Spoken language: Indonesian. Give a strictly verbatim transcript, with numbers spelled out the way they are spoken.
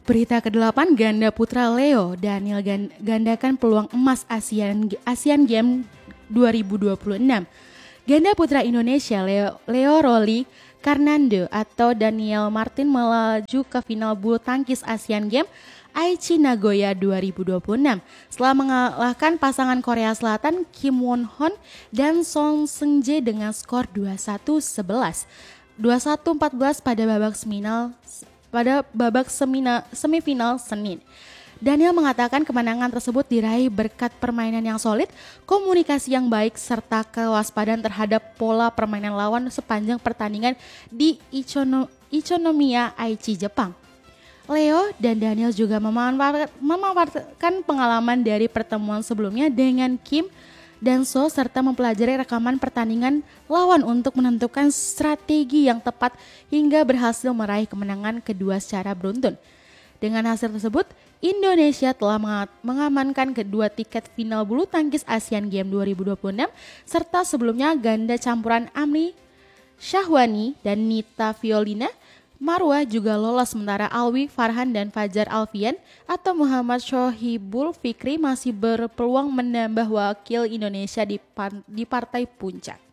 Berita kedelapan, ganda putra Leo Daniel gandakan peluang emas Asian Asian Games dua ribu dua puluh enam. Ganda putra Indonesia Leo, Leo Rolly Karnando atau Daniel Martin melaju ke final bulu tangkis Asian Games Aichi Nagoya dua ribu dua puluh enam setelah mengalahkan pasangan Korea Selatan Kim Won Hoon dan Song Seung Jae dengan skor dua puluh satu sebelas, dua puluh satu empat belas pada babak semifinal pada babak semina, semifinal Senin. Daniel mengatakan kemenangan tersebut diraih berkat permainan yang solid, komunikasi yang baik, serta kewaspadaan terhadap pola permainan lawan sepanjang pertandingan di Ichono, Ichinomiya Aichi, Jepang. Leo dan Daniel juga memanfaatkan pengalaman dari pertemuan sebelumnya dengan Kim dan So serta mempelajari rekaman pertandingan lawan untuk menentukan strategi yang tepat hingga berhasil meraih kemenangan kedua secara beruntun. Dengan hasil tersebut, Indonesia telah mengamankan kedua tiket final bulu tangkis Asian Games dua ribu dua puluh enam serta sebelumnya ganda campuran Amri Syahwani dan Nita Violina Marwah juga lolos, sementara Alwi Farhan dan Fajar Alfian atau Muhammad Shohibul Fikri masih berpeluang menambah wakil Indonesia di, pan- di partai puncak.